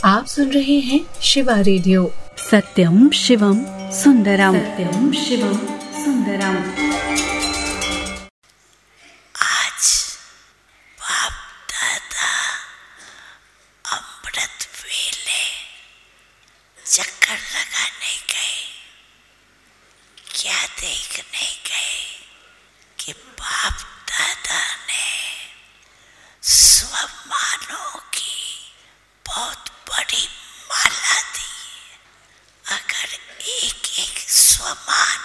आप सुन रहे हैं शिवा रेडियो। सत्यम शिवम सुंदरम, सत्यम शिवम सुंदरम। आज बाप दादा अमृत वेले चक्कर लगाने गए। क्या देखने गए कि बाप दादा ने स्वमानों की बहुत बड़ी माला दी। अगर एक एक स्वमान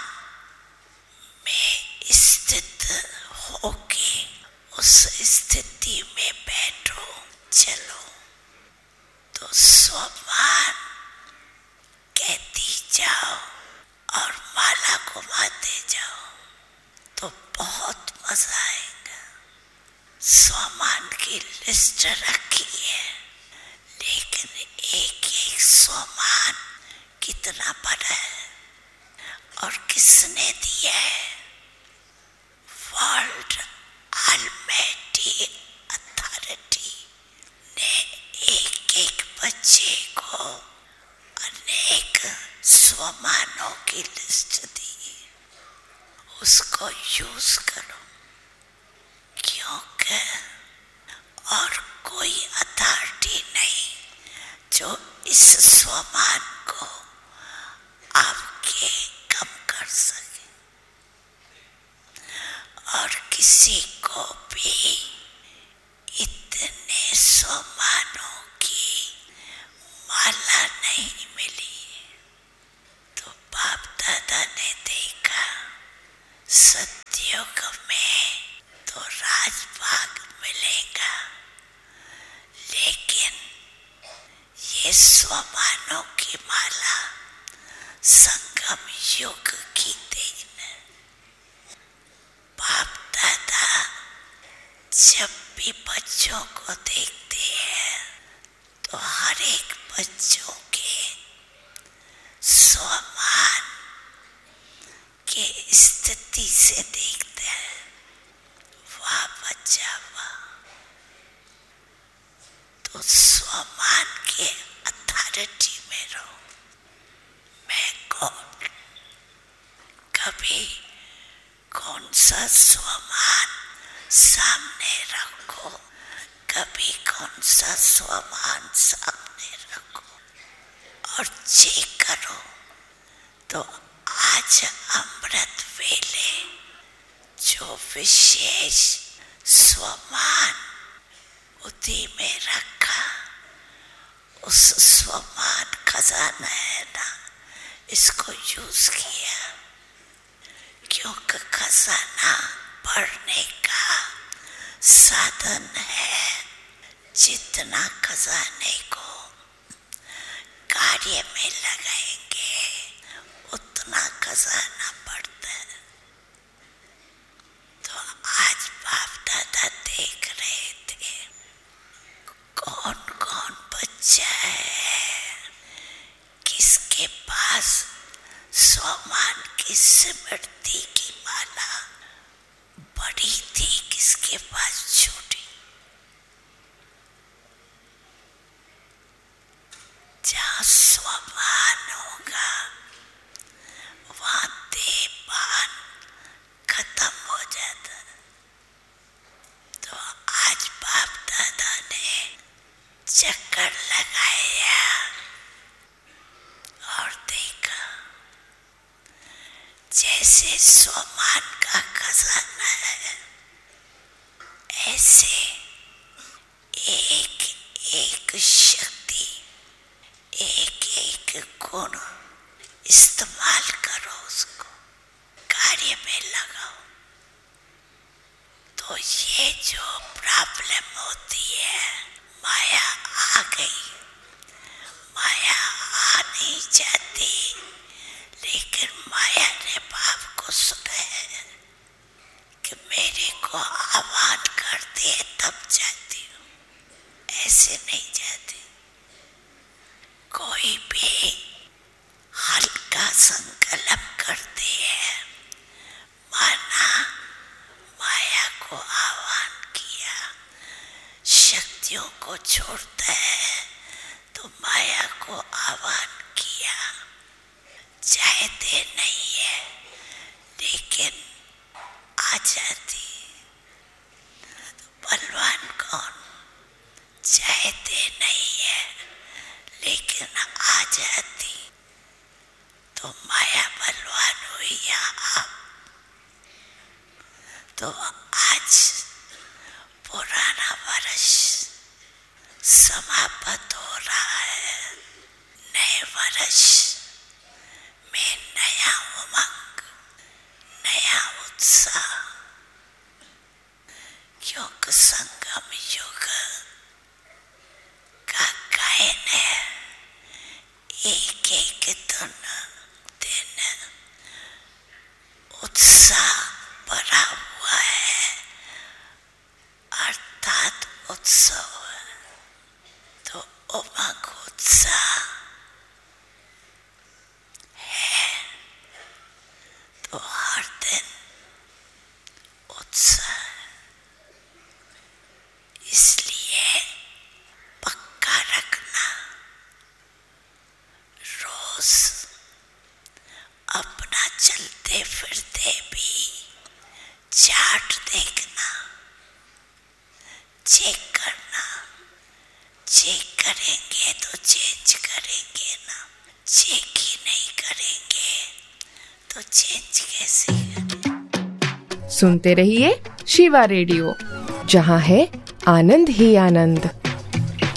में स्थित होके उस स्थिति में बैठो, चलो तो स्वमान कहती जाओ और माला घुमाते जाओ तो बहुत मजा आएगा। स्वमान की लिस्ट रखी है, लेकिन एक एक स्वमान कितना बड़ा है और किसने दिया है? वर्ल्ड ऑलमाइटी अथॉरिटी ने एक एक बच्चे को अनेक स्वमानों की लिस्ट दी। उसको यूज करो, क्योंकि और कोई अथॉरिटी नहीं जो इस स्वमान को आपके कम कर सके। और किसी को भी इतने स्वमानों की माला नहीं मिली। तो बाप दादा ने देखा सतयुग में तो राजभाग मिलेगा, लेकिन ये स्वमानों की माला संगम युग की देन है। बाप दादा जब भी बच्चों को देखते हैं तो हर एक बच्चों के स्वमान के स्थिति से देखते हैं। वाह बच्चा वाह। तो स्वमान के अथॉरिटी में रहो। मैं कौन, कभी कौन सा स्वमान सामने रखो, कभी कौन सा स्वमान सामने रखो और चेक करो। तो आज अमृत वेले जो विशेष स्वमान बुद्धि में रखा, उस स्वमान खजाना है ना, इसको यूज किया। क्योंकि खजाना बढ़ने का साधन है। जितना खजाने को कार्य में लगाएंगे उतना खजाना बढ़ता है। तो आज बाप दादा देख रहे थे कौन कौन बच्चा है, किसके पास स्वमान की स्मृति की माला बड़ी थी, किसके पास छोटी। जहाँ स्वमान होगा वहाँ देहभान खत्म हो जाता। तो आज बाप दादा ने चक्कर लगाया और देखा जैसे स्वमान का खजाना है, ऐसे एक एक शक्ति, एक एक गुण इस्तेमाल करो, उसको कार्य में लगाओ। तो ये जो प्रॉब्लम होती है, माया आ गई, माया आ नहीं जाती, लेकिन माया ने बाप को सुना है कि मेरे को आह्वान करते हैं तब जाती हूँ, ऐसे नहीं जाती। कोई भी हल्का संकल्प करते हैं, माना माया को आह्वान किया, शक्तियों को छोड़ता है तो माया को आह्वान किया, चाहे देर नहीं है लेकिन आ जाती। तो बलवान कौन, चाहे देर नहीं है लेकिन आ जाती। तो माया बलवान हुई यहाँ। तो आज पुराना वर्ष समाप्त हो रहा है। नए वर्ष में नया उमंग, नया उत्साह, क्योंकि संगम युग का गायन है। एक एक दिन उत्साह भरा हुआ है, अर्थात उत्सव। तो उमंग उत्साह है, तो हर दिन उत्साह। इसलिए पक्का रखना, रोज अपना चलते फिरते भी चार्ट देखना, चेक करना। चेक करेंगे तो चेंज करेंगे ना, चेक ही नहीं करेंगे तो चेंज कैसे करें। सुनते रहिए शिवा रेडियो, जहाँ है आनंद ही आनंद।